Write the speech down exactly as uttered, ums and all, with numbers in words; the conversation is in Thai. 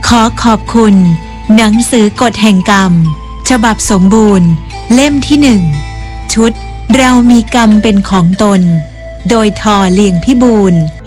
ขอขอบคุณหนังสือกฎแห่งกรรมฉบับสมบูรณ์เล่มที่หนึ่งชุดเรามีกรรมเป็นของตนโดยทอเลียงพิบูล